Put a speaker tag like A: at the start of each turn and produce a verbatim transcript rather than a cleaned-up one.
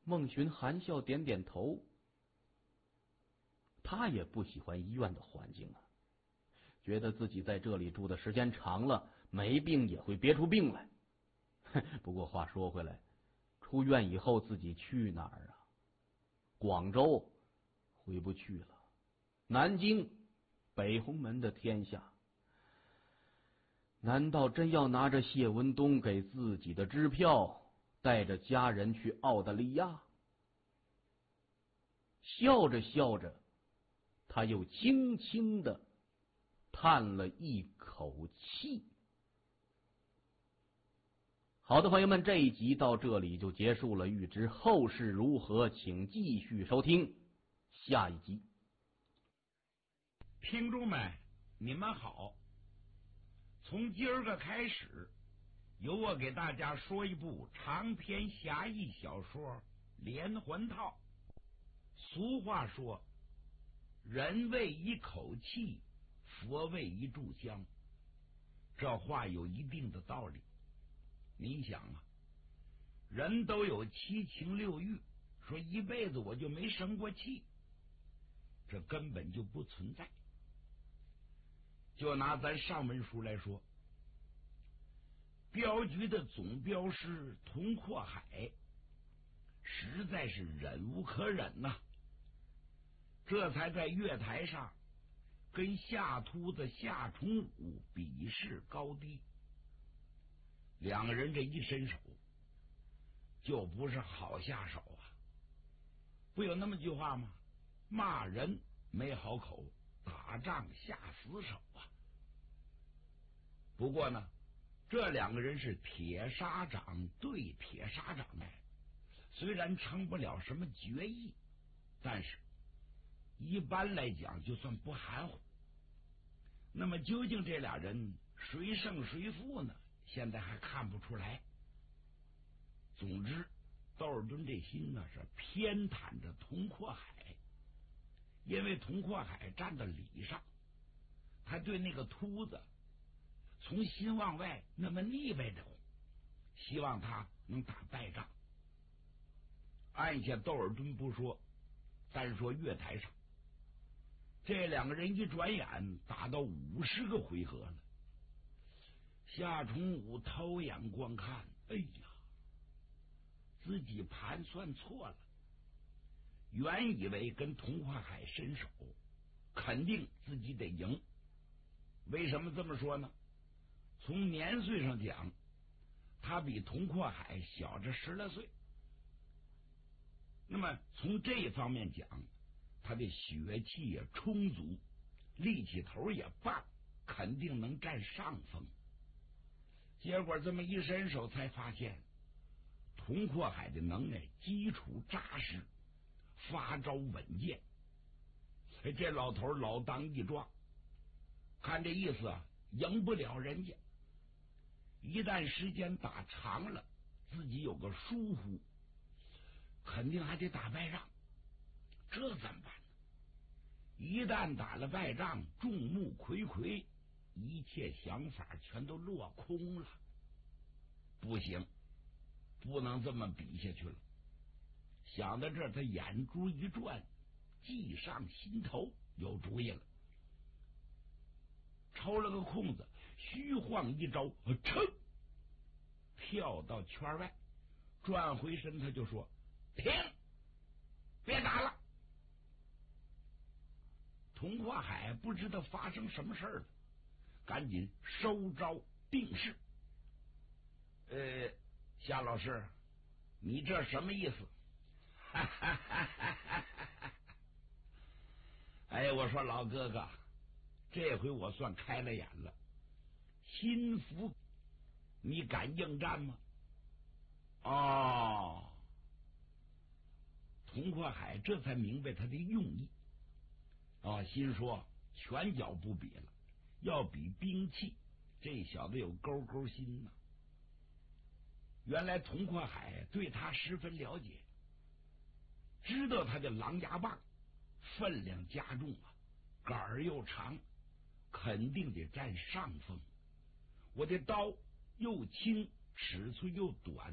A: 孟寻含笑点点头，他也不喜欢医院的环境啊，觉得自己在这里住的时间长了，没病也会憋出病来。不过话说回来，出院以后自己去哪儿啊？广州回不去了，南京北红门的天下，难道真要拿着谢文东给自己的支票，带着家人去澳大利亚？笑着笑着，他又轻轻的叹了一口气。好的，朋友们，这一集到这里就结束了。欲知后事如何，请继续收听下一集。
B: 听众们，你们好！从今儿个开始，由我给大家说一部长篇侠义小说《连环套》。俗话说，人为一口气，佛为一炷香，这话有一定的道理。你想啊，人都有七情六欲，说一辈子我就没生过气，这根本就不存在。就拿咱上文书来说，镖局的总镖师佟阔海实在是忍无可忍呐、啊，这才在月台上跟夏秃子夏崇武比试高低。两个人这一伸手，就不是好下手啊！不有那么句话吗？骂人没好口，打仗下死手啊！不过呢，这两个人是铁砂掌对铁砂掌哎，虽然成不了什么决议，但是一般来讲就算不含糊。那么究竟这俩人谁胜谁负呢？现在还看不出来。总之，窦尔敦这心呢是偏袒着佟阔海，因为佟阔海站在理上，他对那个秃子从心往外那么腻歪着，希望他能打败仗。按下窦尔敦不说，单说月台上，这两个人一转眼打到五十个回合了。夏崇武偷眼观看，哎呀，自己盘算错了，原以为跟佟阔海伸手，肯定自己得赢。为什么这么说呢？从年岁上讲，他比佟阔海小着十来岁。那么从这一方面讲，他的血气也充足，力气头也棒，肯定能占上风。结果这么一伸手，才发现佟阔海的能耐基础扎实，发招稳健。这老头老当益壮，看这意思啊，赢不了人家。一旦时间打长了，自己有个疏忽，肯定还得打败仗，这怎么办呢？一旦打了败仗，众目睽睽，一切想法全都落空了。不行，不能这么比下去了。想到这儿，他眼珠一转，计上心头，有主意了。抽了个空子，虚晃一招，噌，跳到圈外，转回身，他就说：“停，别打了。”佟阔海不知道发生什么事了，赶紧收招定势。呃，夏老师，你这什么意思？哈哈哈哈哈！哎，我说老哥哥，这回我算开了眼了。心服，你敢应战吗？哦，佟阔海这才明白他的用意。啊，心说拳脚不比了，要比兵器，这小子有勾勾心呐、啊。原来佟阔海对他十分了解，知道他的狼牙棒分量加重啊，杆儿又长，肯定得占上风。我的刀又轻，尺寸又短，